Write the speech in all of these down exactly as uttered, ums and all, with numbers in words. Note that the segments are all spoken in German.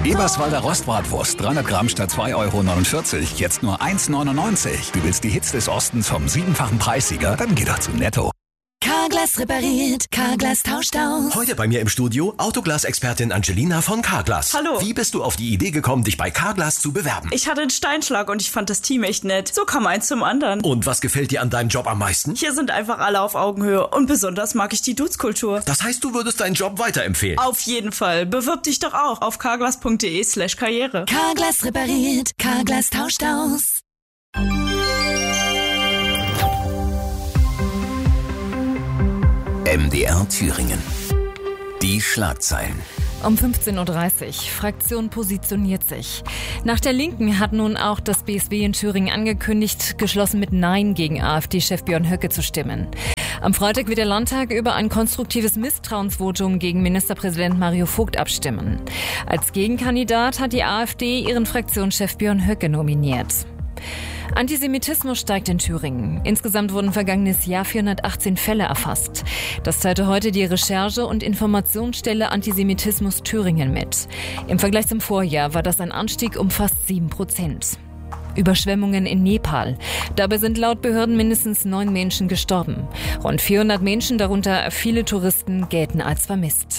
Eberswalder Rostbratwurst, dreihundert Gramm statt zwei Euro neunundvierzig, jetzt nur eins neunundneunzig. Du willst die Hits des Ostens vom siebenfachen Preissieger? Dann geh doch zu Netto. Carglass repariert, Carglass tauscht aus. Heute bei mir im Studio Autoglas-Expertin Angelina von Carglass. Hallo. Wie bist du auf die Idee gekommen, dich bei Carglass zu bewerben? Ich hatte einen Steinschlag und ich fand das Team echt nett. So kam eins zum anderen. Und was gefällt dir an deinem Job am meisten? Hier sind einfach alle auf Augenhöhe und besonders mag ich die Dudes-Kultur. Das heißt, du würdest deinen Job weiterempfehlen? Auf jeden Fall. Bewirb dich doch auch auf carglass.de slash karriere. Carglass repariert, Carglass tauscht aus. M D R Thüringen. Die Schlagzeilen. Um fünfzehn Uhr dreißig. Fraktion positioniert sich. Nach der Linken hat nun auch das B S W in Thüringen angekündigt, geschlossen mit Nein gegen AfD-Chef Björn Höcke zu stimmen. Am Freitag wird der Landtag über ein konstruktives Misstrauensvotum gegen Ministerpräsident Mario Vogt abstimmen. Als Gegenkandidat hat die AfD ihren Fraktionschef Björn Höcke nominiert. Antisemitismus steigt in Thüringen. Insgesamt wurden vergangenes Jahr vierhundertachtzehn Fälle erfasst. Das teilte heute die Recherche- und Informationsstelle Antisemitismus Thüringen mit. Im Vergleich zum Vorjahr war das ein Anstieg um fast sieben Prozent. Überschwemmungen in Nepal. Dabei sind laut Behörden mindestens neun Menschen gestorben. Rund vierhundert Menschen, darunter viele Touristen, gelten als vermisst.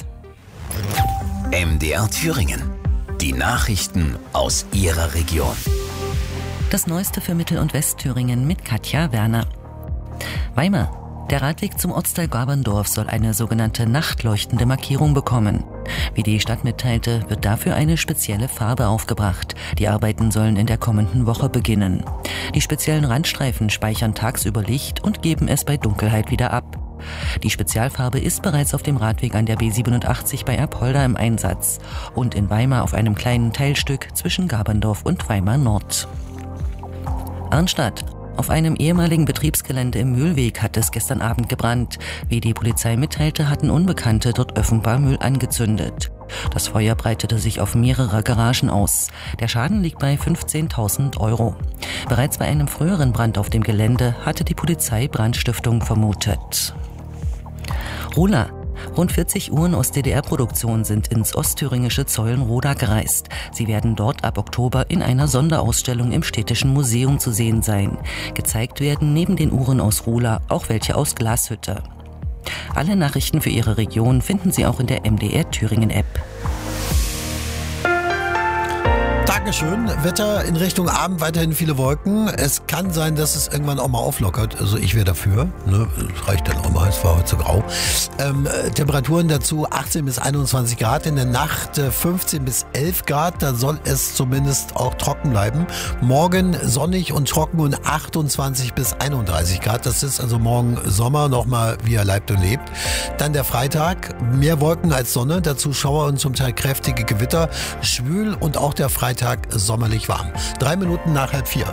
M D R Thüringen. Die Nachrichten aus Ihrer Region. Das Neueste für Mittel- und Westthüringen mit Katja Werner. Weimar. Der Radweg zum Ortsteil Gaberndorf soll eine sogenannte nachtleuchtende Markierung bekommen. Wie die Stadt mitteilte, wird dafür eine spezielle Farbe aufgebracht. Die Arbeiten sollen in der kommenden Woche beginnen. Die speziellen Randstreifen speichern tagsüber Licht und geben es bei Dunkelheit wieder ab. Die Spezialfarbe ist bereits auf dem Radweg an der B siebenundachtzig bei Apolda im Einsatz und in Weimar auf einem kleinen Teilstück zwischen Gaberndorf und Weimar Nord. Arnstadt. Auf einem ehemaligen Betriebsgelände im Mühlweg hat es gestern Abend gebrannt. Wie die Polizei mitteilte, hatten Unbekannte dort offenbar Müll angezündet. Das Feuer breitete sich auf mehrere Garagen aus. Der Schaden liegt bei fünfzehntausend Euro. Bereits bei einem früheren Brand auf dem Gelände hatte die Polizei Brandstiftung vermutet. Rola. Rund vierzig Uhren aus D D R-Produktion sind ins ostthüringische Zeulenroda gereist. Sie werden dort ab Oktober in einer Sonderausstellung im Städtischen Museum zu sehen sein. Gezeigt werden neben den Uhren aus Rola auch welche aus Glashütte. Alle Nachrichten für Ihre Region finden Sie auch in der M D R Thüringen App. Dankeschön. Wetter in Richtung Abend, weiterhin viele Wolken. Es kann sein, dass es irgendwann auch mal auflockert. Also ich wäre dafür. Ne? Das reicht dann auch mal, es war heute zu grau. Ähm, Temperaturen dazu achtzehn bis einundzwanzig Grad. In der Nacht äh, fünfzehn bis elf Grad. Da soll es zumindest auch trocken bleiben. Morgen sonnig und trocken und achtundzwanzig bis einunddreißig Grad. Das ist also morgen Sommer nochmal, wie er leibt und lebt. Dann der Freitag. Mehr Wolken als Sonne. Dazu Schauer und zum Teil kräftige Gewitter. Schwül und auch der Freitag sommerlich warm. Drei Minuten nach halb vier.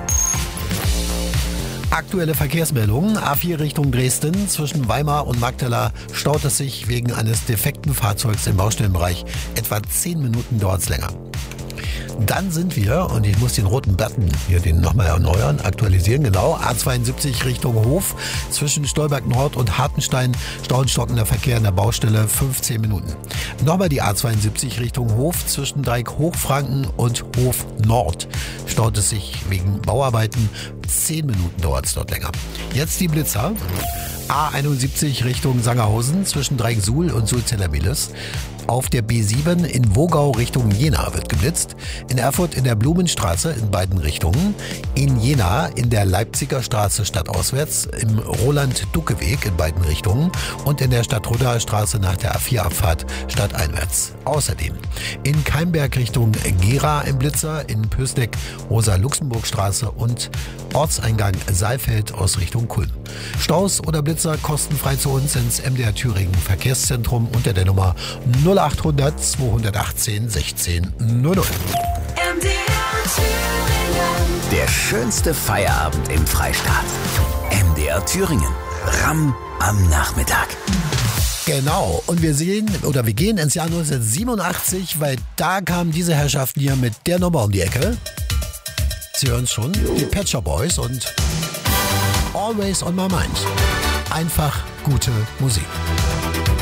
Aktuelle Verkehrsmeldungen. A vier Richtung Dresden. Zwischen Weimar und Magdala staut es sich wegen eines defekten Fahrzeugs im Baustellenbereich. Etwa zehn Minuten dauert es länger. Dann sind wir, und ich muss den roten Button hier den nochmal erneuern, aktualisieren, genau, A zweiundsiebzig Richtung Hof. Zwischen Stolberg Nord und Hartenstein staut stockender Verkehr in der Baustelle fünfzehn Minuten. Nochmal die A zweiundsiebzig Richtung Hof. Zwischen Dreieck Hochfranken und Hof Nord staut es sich wegen Bauarbeiten. zehn Minuten dauert es dort länger. Jetzt die Blitzer. A einundsiebzig Richtung Sangerhausen. Zwischen Dreieck Suhl und Suhl-Zellermiles. Auf der B sieben in Wogau Richtung Jena wird geblitzt. In Erfurt in der Blumenstraße in beiden Richtungen. In Jena in der Leipziger Straße stadtauswärts. Im Roland-Ducke-Weg in beiden Richtungen. Und in der Stadtrodaer Straße nach der A vier Abfahrt stadteinwärts. Außerdem in Keimberg Richtung Gera im Blitzer. In Pößneck Rosa-Luxemburg-Straße und Ortseingang Saalfeld aus Richtung Kulm. Staus oder Blitzer kostenfrei zu uns ins M D R Thüringen Verkehrszentrum unter der Nummer null achthundert zweihundertachtzehn sechzehn null null. M D R Thüringen. Der schönste Feierabend im Freistaat. M D R Thüringen. Ramm am Nachmittag. Genau, und wir sehen, oder wir gehen ins Jahr neunzehnhundertsiebenundachtzig, weil da kamen diese Herrschaften hier mit der Nummer um die Ecke. Sie hören es schon, die Pet Shop Boys und Always on My Mind. Einfach gute Musik.